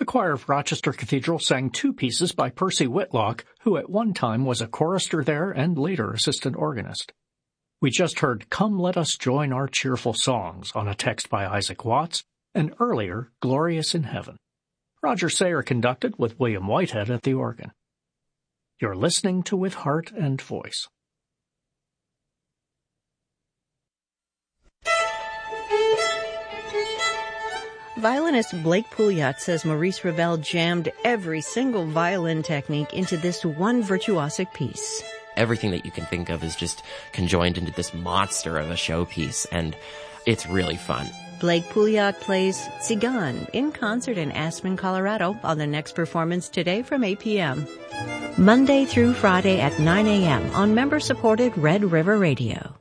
The choir of Rochester Cathedral sang two pieces by Percy Whitlock, who at one time was a chorister there and later assistant organist. We just heard Come Let Us Join Our Cheerful Songs on a text by Isaac Watts, and earlier Glorious in Heaven. Roger Sayer conducted with William Whitehead at the organ. You're listening to With Heart and Voice. Violinist Blake Pouliot says Maurice Ravel jammed every single violin technique into this one virtuosic piece. Everything that you can think of is just conjoined into this monster of a showpiece, and it's really fun. Blake Pouliot plays Tzigan in concert in Aspen, Colorado on the next performance today from 8 p.m. Monday through Friday at 9 a.m. on member-supported Red River Radio.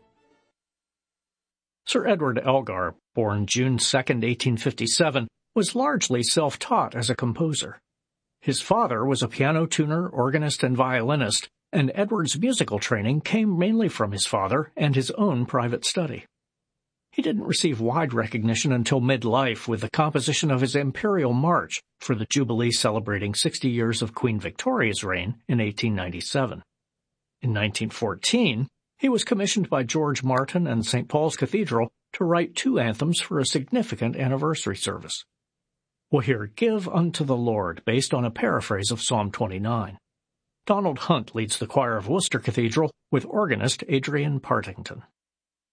Sir Edward Elgar, born June 2, 1857, was largely self-taught as a composer. His father was a piano tuner, organist, and violinist, and Edward's musical training came mainly from his father and his own private study. He didn't receive wide recognition until midlife with the composition of his Imperial March for the Jubilee celebrating 60 years of Queen Victoria's reign in 1897. In 1914, he was commissioned by George Martin and St. Paul's Cathedral to write two anthems for a significant anniversary service. We'll hear Give Unto the Lord, based on a paraphrase of Psalm 29. Donald Hunt leads the choir of Worcester Cathedral with organist Adrian Partington.